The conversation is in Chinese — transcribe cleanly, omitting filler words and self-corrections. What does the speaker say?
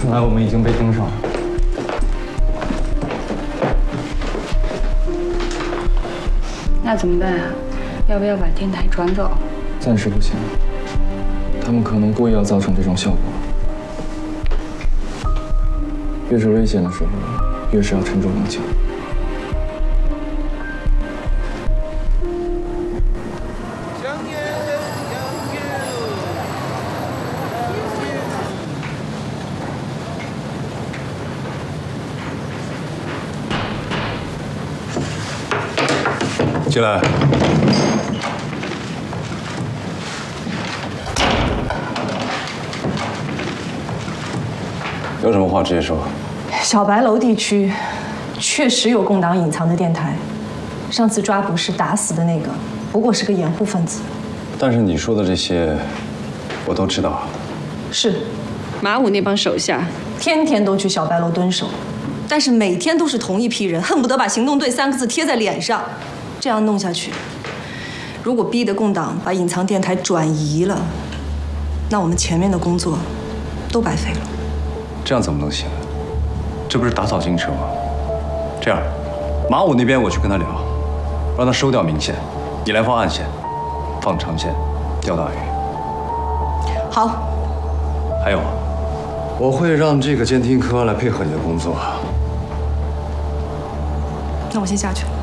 看来我们已经被盯上了。 那怎么办啊？要不要把电台转走？ 暂时不行，他们可能故意要造成这种效果。越是危险的时候，越是要沉着冷静。 进来。有什么话直接说。 小白楼地区确实有共党隐藏的电台，上次抓捕是打死的那个，不过是个掩护分子。 但是你说的这些，我都知道。 是， 马武那帮手下天天都去小白楼蹲守，但是每天都是同一批人，恨不得把行动队3个字贴在脸上。这样弄下去，如果逼得共党把隐藏电台转移了，那我们前面的工作都白费了。 这样怎么能行？这不是打草惊蛇吗？这样，马武那边我去跟他聊，让他收掉明线，你来放暗线，放长线，钓大鱼。 好。 还有，我会让这个监听科来配合你的工作。 那我先下去了。